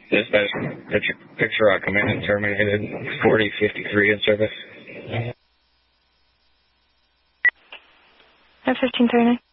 Dispatch, picture rock command and terminated 4053 in service. F-1539.